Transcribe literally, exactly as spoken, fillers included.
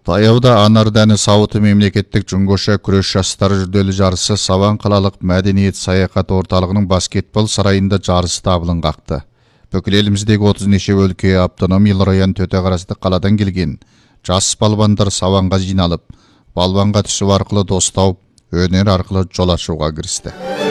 Таяуда Анарданы Сауыты мемлекеттік жүңгоша күреш жастары жүлделі жарысы Саван қалалық мәдениет саяхат орталығының баскетбол сарайында жарысы табылын қақты. Бүкіл еліміздегі отыз неше өлке, автономиялы район төте қарасты қаладан келген жас балбандар Саванға жиналып, балбанға түсу арқылы дос тауып, өнер арқылы жол ашуға кірісті.